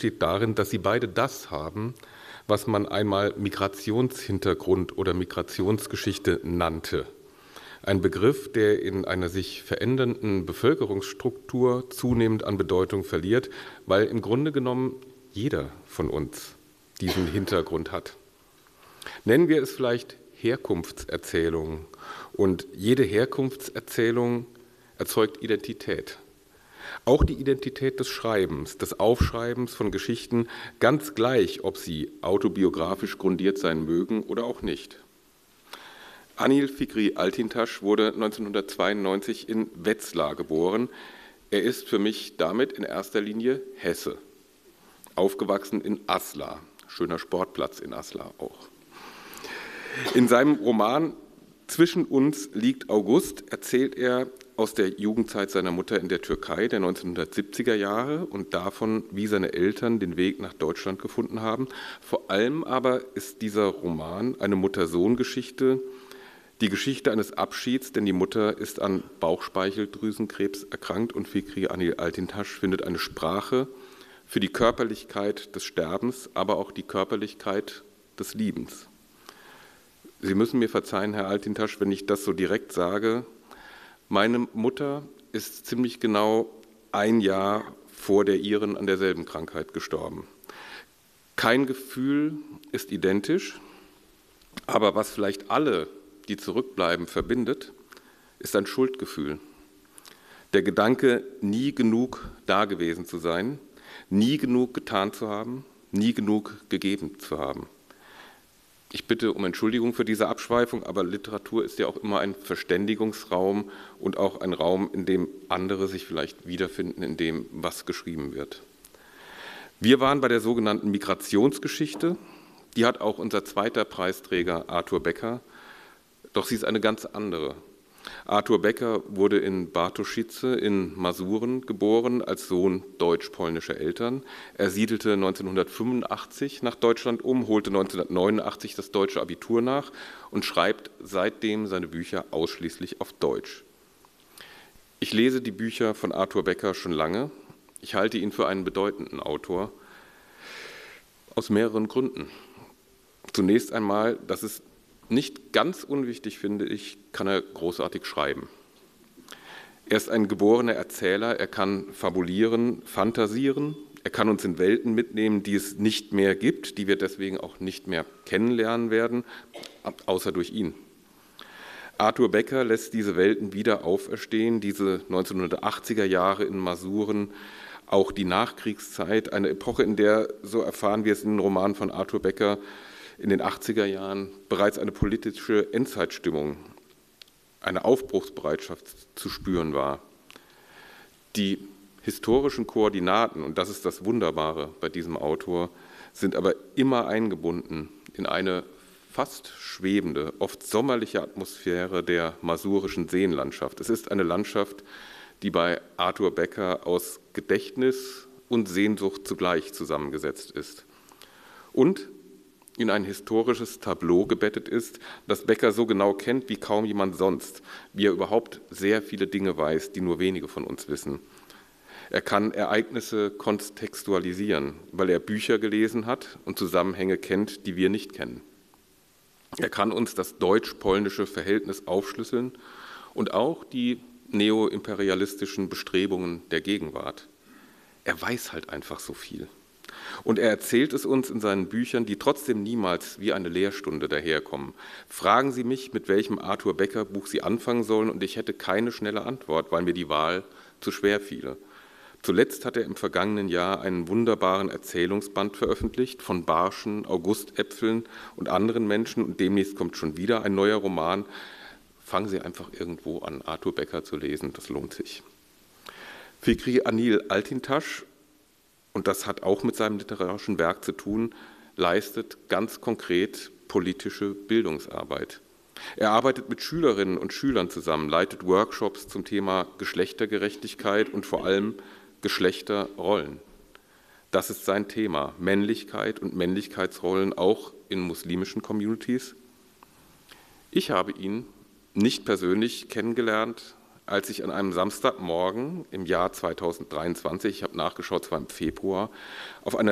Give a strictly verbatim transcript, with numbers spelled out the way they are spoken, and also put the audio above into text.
besteht darin, dass sie beide das haben, was man einmal Migrationshintergrund oder Migrationsgeschichte nannte. Ein Begriff, der in einer sich verändernden Bevölkerungsstruktur zunehmend an Bedeutung verliert, weil im Grunde genommen jeder von uns diesen Hintergrund hat. Nennen wir es vielleicht Herkunftserzählung. Und jede Herkunftserzählung erzeugt Identität. Auch die Identität des Schreibens, des Aufschreibens von Geschichten, ganz gleich, ob sie autobiografisch grundiert sein mögen oder auch nicht. Anil Fikri Altintasch wurde neunzehnhundertzweiundneunzig in Wetzlar geboren. Er ist für mich damit in erster Linie Hesse. Aufgewachsen in Aslar, schöner Sportplatz in Aslar auch. In seinem Roman Zwischen uns liegt August erzählt er aus der Jugendzeit seiner Mutter in der Türkei der neunzehnhundertsiebziger Jahre und davon, wie seine Eltern den Weg nach Deutschland gefunden haben. Vor allem aber ist dieser Roman eine Mutter-Sohn-Geschichte, die Geschichte eines Abschieds, denn die Mutter ist an Bauchspeicheldrüsenkrebs erkrankt und Fikri Anil Altintasch findet eine Sprache für die Körperlichkeit des Sterbens, aber auch die Körperlichkeit des Liebens. Sie müssen mir verzeihen, Herr Altintasch, wenn ich das so direkt sage. Meine Mutter ist ziemlich genau ein Jahr vor der Ihren an derselben Krankheit gestorben. Kein Gefühl ist identisch, aber was vielleicht alle, die zurückbleiben, verbindet, ist ein Schuldgefühl. Der Gedanke, nie genug da gewesen zu sein, nie genug getan zu haben, nie genug gegeben zu haben. Ich bitte um Entschuldigung für diese Abschweifung, aber Literatur ist ja auch immer ein Verständigungsraum und auch ein Raum, in dem andere sich vielleicht wiederfinden, in dem, was geschrieben wird. Wir waren bei der sogenannten Migrationsgeschichte. Die hat auch unser zweiter Preisträger Arthur Becker, doch sie ist eine ganz andere. Arthur Becker wurde in Bartoszyce in Masuren geboren, als Sohn deutsch-polnischer Eltern. Er siedelte neunzehnhundertfünfundachtzig nach Deutschland um, holte neunzehnhundertneunundachtzig das deutsche Abitur nach und schreibt seitdem seine Bücher ausschließlich auf Deutsch. Ich lese die Bücher von Arthur Becker schon lange. Ich halte ihn für einen bedeutenden Autor, aus mehreren Gründen. Zunächst einmal, das ist nicht ganz unwichtig, finde ich, kann er großartig schreiben. Er ist ein geborener Erzähler, er kann fabulieren, fantasieren, er kann uns in Welten mitnehmen, die es nicht mehr gibt, die wir deswegen auch nicht mehr kennenlernen werden, außer durch ihn. Arthur Becker lässt diese Welten wieder auferstehen, diese neunzehnhundertachtziger Jahre in Masuren, auch die Nachkriegszeit, eine Epoche, in der, so erfahren wir es in den Romanen von Arthur Becker, in den achtziger Jahren bereits eine politische Endzeitstimmung, eine Aufbruchsbereitschaft zu spüren war. Die historischen Koordinaten, und das ist das Wunderbare bei diesem Autor, sind aber immer eingebunden in eine fast schwebende, oft sommerliche Atmosphäre der masurischen Seenlandschaft. Es ist eine Landschaft, die bei Arthur Becker aus Gedächtnis und Sehnsucht zugleich zusammengesetzt ist. Und in ein historisches Tableau gebettet ist, das Becker so genau kennt wie kaum jemand sonst, wie er überhaupt sehr viele Dinge weiß, die nur wenige von uns wissen. Er kann Ereignisse kontextualisieren, weil er Bücher gelesen hat und Zusammenhänge kennt, die wir nicht kennen. Er kann uns das deutsch-polnische Verhältnis aufschlüsseln und auch die neoimperialistischen Bestrebungen der Gegenwart. Er weiß halt einfach so viel. Und er erzählt es uns in seinen Büchern, die trotzdem niemals wie eine Lehrstunde daherkommen. Fragen Sie mich, mit welchem Arthur Becker Buch Sie anfangen sollen, und ich hätte keine schnelle Antwort, weil mir die Wahl zu schwer fiele. Zuletzt hat er im vergangenen Jahr einen wunderbaren Erzählungsband veröffentlicht von Barschen, Augustäpfeln und anderen Menschen, und demnächst kommt schon wieder ein neuer Roman. Fangen Sie einfach irgendwo an, Arthur Becker zu lesen, das lohnt sich. Fikri Anil Altintasch, und das hat auch mit seinem literarischen Werk zu tun, leistet ganz konkret politische Bildungsarbeit. Er arbeitet mit Schülerinnen und Schülern zusammen, leitet Workshops zum Thema Geschlechtergerechtigkeit und vor allem Geschlechterrollen. Das ist sein Thema, Männlichkeit und Männlichkeitsrollen auch in muslimischen Communities. Ich habe ihn nicht persönlich kennengelernt, als ich an einem Samstagmorgen im Jahr zweitausenddreiundzwanzig, ich habe nachgeschaut, es war im Februar, auf einer